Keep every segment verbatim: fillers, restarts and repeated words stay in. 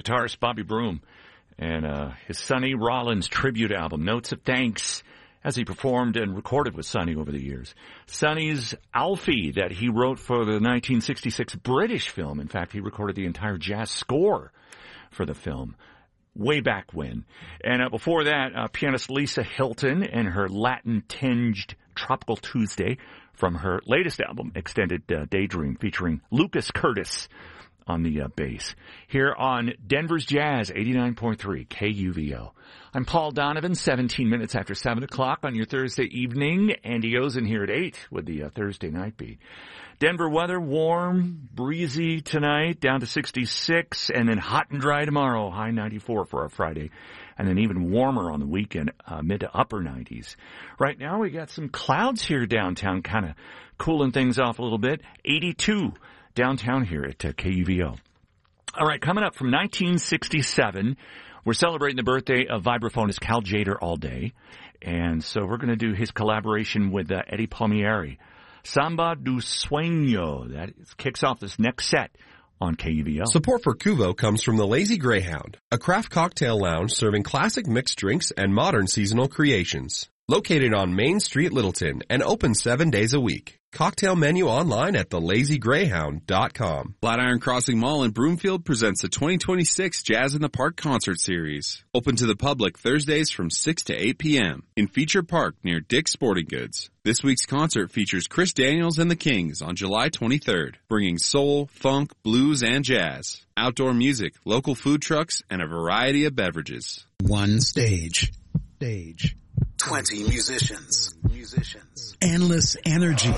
guitarist Bobby Broom and uh, his Sonny Rollins tribute album, Notes of Thanks, as he performed and recorded with Sonny over the years. Sonny's Alfie that he wrote for the nineteen sixty-six British film. In fact, he recorded the entire jazz score for the film way back when. And uh, before that, uh, pianist Lisa Hilton and her Latin-tinged Tropical Tuesday from her latest album, Extended uh, Daydream, featuring Lucas Curtis on the uh, bass. Here on Denver's Jazz, eighty-nine point three K U V O. I'm Paul Donovan, seventeen minutes after seven o'clock on your Thursday evening. Andy Ozen here at eight with the uh, Thursday night beat. Denver weather, warm, breezy tonight, down to sixty-six, and then hot and dry tomorrow, high ninety-four for our Friday, and then even warmer on the weekend, uh, mid to upper nineties. Right now we got some clouds here downtown, kind of cooling things off a little bit, eighty-two downtown here at uh, K U V O. All right, coming up from nineteen sixty-seven, we're celebrating the birthday of vibraphonist Cal Tjader all day, and so we're going to do his collaboration with uh, Eddie Palmieri. Samba do Sueño. That kicks off this next set on K U V O. Support for Cuvo comes from the Lazy Greyhound, a craft cocktail lounge serving classic mixed drinks and modern seasonal creations. Located on Main Street, Littleton, and open seven days a week. Cocktail menu online at the lazy greyhound dot com. Flatiron Crossing Mall in Broomfield presents the twenty twenty-six Jazz in the Park Concert Series. Open to the public Thursdays from six to eight p.m. in Feature Park near Dick's Sporting Goods. This week's concert features Chris Daniels and the Kings on July twenty-third, bringing soul, funk, blues, and jazz. Outdoor music, local food trucks, and a variety of beverages. One stage. Stage. twenty musicians. Musicians. Endless energy.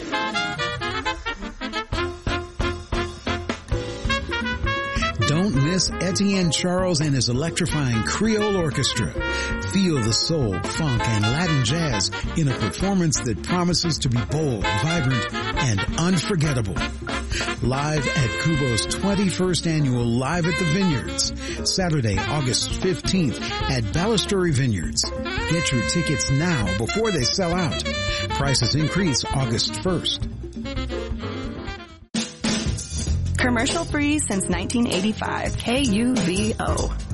Don't miss Etienne Charles and his electrifying Creole Orchestra. Feel the soul, funk, and Latin jazz in a performance that promises to be bold, vibrant, and unforgettable. Live at Cubo's twenty-first annual Live at the Vineyards, Saturday, August fifteenth at Balustrade Vineyards. Get your tickets now before they sell out. Prices increase August first. Commercial free since nineteen eighty-five. K U V O.